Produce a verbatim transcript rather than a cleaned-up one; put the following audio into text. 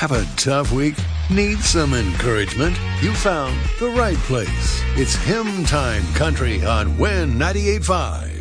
Have a tough week? Need some encouragement? You found the right place. It's Hymn Time Country on Win ninety-eight point five.